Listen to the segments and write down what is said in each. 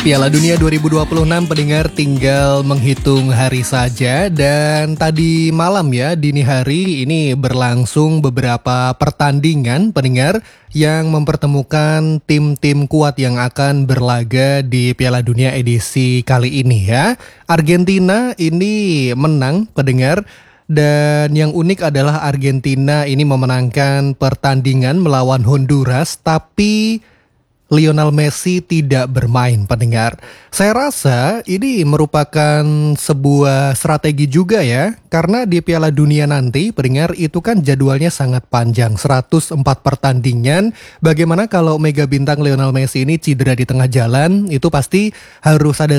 Piala Dunia 2026 pendengar tinggal menghitung hari saja dan tadi malam ya dini hari ini berlangsung beberapa pertandingan pendengar yang mempertemukan tim-tim kuat yang akan berlaga di Piala Dunia edisi kali ini ya. Argentina ini menang pendengar. Dan yang unik adalah Argentina ini memenangkan pertandingan melawan Honduras tapi Lionel Messi tidak bermain pendengar. Saya rasa ini merupakan sebuah strategi juga ya. Karena di Piala Dunia nanti pendengar itu kan jadwalnya sangat panjang, 104 pertandingan. Bagaimana kalau mega bintang Lionel Messi ini cedera di tengah jalan, itu pasti harus ada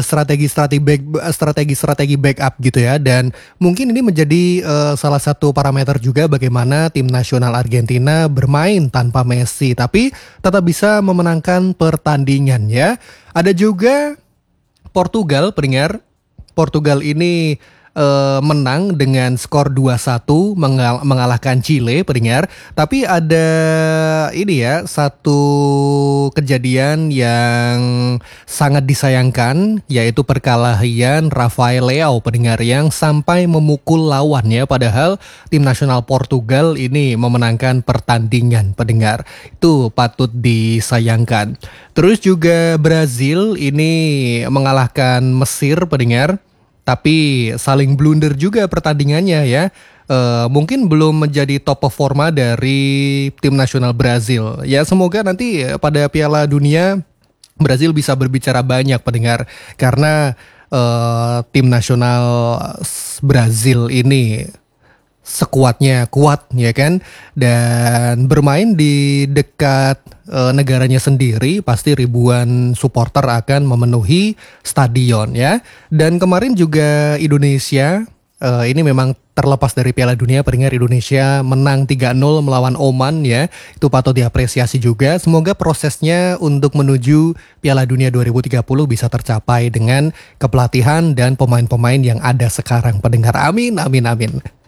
strategi backup gitu ya. Dan mungkin ini menjadi salah satu parameter juga bagaimana tim nasional Argentina bermain tanpa Messi. Tapi tetap bisa memenangkan pertandingan ya. Ada juga Portugal pendengar. Portugal ini menang dengan skor 2-1 mengalahkan Chile pendengar. Tapi ada ini ya satu kejadian yang sangat disayangkan, yaitu perkelahian Rafael Leao pendengar yang sampai memukul lawannya, padahal tim nasional Portugal ini memenangkan pertandingan pendengar. Itu patut disayangkan. Terus juga Brazil ini mengalahkan Mesir pendengar. Tapi saling blunder juga pertandingannya ya. Mungkin belum menjadi top performa dari tim nasional Brazil. Ya semoga nanti pada Piala Dunia Brazil bisa berbicara banyak pendengar. Karena tim nasional Brazil ini sekuatnya kuat ya kan, dan bermain di dekat negaranya sendiri pasti ribuan supporter akan memenuhi stadion ya. Dan kemarin juga Indonesia ini memang terlepas dari Piala Dunia pendengar, Indonesia menang 3-0 melawan Oman ya. Itu patut diapresiasi juga. Semoga prosesnya untuk menuju Piala Dunia 2030 bisa tercapai dengan kepelatihan dan pemain-pemain yang ada sekarang pendengar. Amin, amin, amin.